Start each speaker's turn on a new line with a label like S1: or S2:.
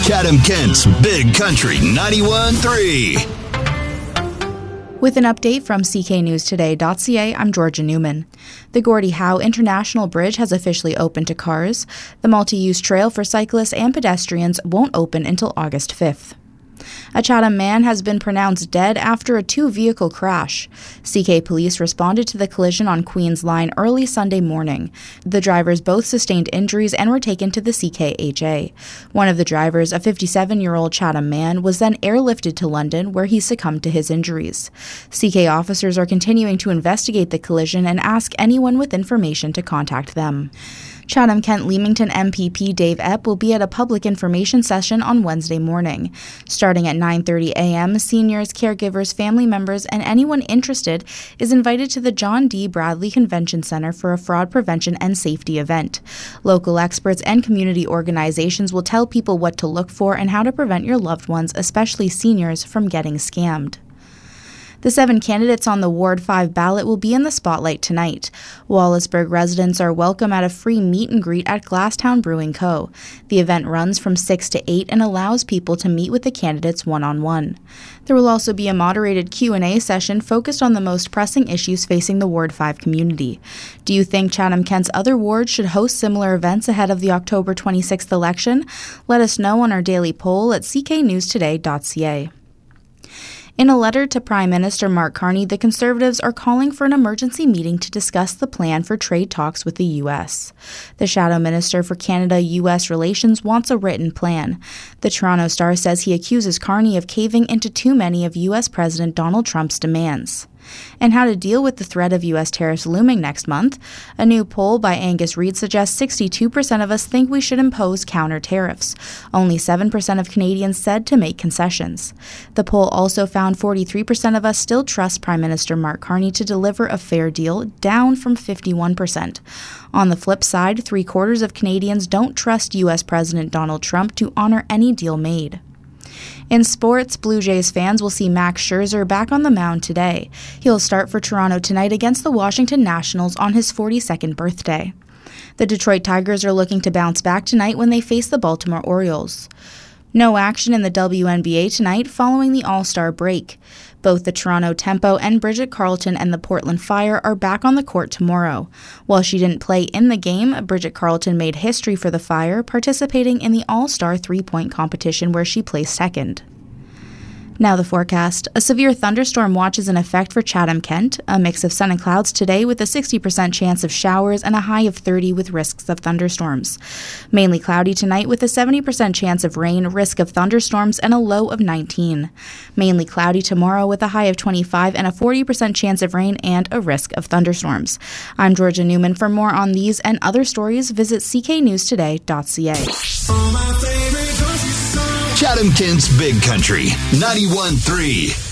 S1: Chatham-Kent's Big Country 91.3.
S2: With an update from cknewstoday.ca, I'm Georgia Newman. The Gordie Howe International Bridge has officially opened to cars. The multi-use trail for cyclists and pedestrians won't open until August 5th. A Chatham man has been pronounced dead after a two-vehicle crash. CK police responded to the collision on Queens Line early Sunday morning. The drivers both sustained injuries and were taken to the CKHA. One of the drivers, a 57-year-old Chatham man, was then airlifted to London, where he succumbed to his injuries. CK officers are continuing to investigate the collision and ask anyone with information to contact them. Chatham-Kent-Leamington MPP Dave Epp will be at a public information session on Wednesday morning. Starting at 9:30 a.m., seniors, caregivers, family members, and anyone interested is invited to the John D. Bradley Convention Center for a fraud prevention and safety event. Local experts and community organizations will tell people what to look for and how to prevent your loved ones, especially seniors, from getting scammed. The 7 candidates on the Ward 5 ballot will be in the spotlight tonight. Wallaceburg residents are welcome at a free meet and greet at Glasstown Brewing Co. The event runs from 6 to 8 and allows people to meet with the candidates one-on-one. There will also be a moderated Q&A session focused on the most pressing issues facing the Ward 5 community. Do you think Chatham-Kent's other wards should host similar events ahead of the October 26th election? Let us know on our daily poll at cknewstoday.ca. In a letter to Prime Minister Mark Carney, the Conservatives are calling for an emergency meeting to discuss the plan for trade talks with the U.S. The Shadow Minister for Canada-U.S. Relations wants a written plan. The Toronto Star says he accuses Carney of caving into too many of U.S. President Donald Trump's demands. And how to deal with the threat of U.S. tariffs looming next month. A new poll by Angus Reid suggests 62% of us think we should impose counter tariffs. Only 7% of Canadians said to make concessions. The poll also found 43% of us still trust Prime Minister Mark Carney to deliver a fair deal, down from 51%. On the flip side, 3/4 of Canadians don't trust U.S. President Donald Trump to honor any deal made. In sports, Blue Jays fans will see Max Scherzer back on the mound today. He'll start for Toronto tonight against the Washington Nationals on his 42nd birthday. The Detroit Tigers are looking to bounce back tonight when they face the Baltimore Orioles. No action in the WNBA tonight following the All-Star break. Both the Toronto Tempo and Bridget Carleton and the Portland Fire are back on the court tomorrow. While she didn't play in the game, Bridget Carleton made history for the Fire, participating in the All-Star three-point competition where she placed second. Now the forecast. A severe thunderstorm watch is in effect for Chatham-Kent. A mix of sun and clouds today with a 60% chance of showers and a high of 30 with risks of thunderstorms. Mainly cloudy tonight with a 70% chance of rain, risk of thunderstorms, and a low of 19. Mainly cloudy tomorrow with a high of 25 and a 40% chance of rain and a risk of thunderstorms. I'm Georgia Newman. For more on these and other stories, visit cknewstoday.ca.
S1: Chatham-Kent's Big Country 91.3.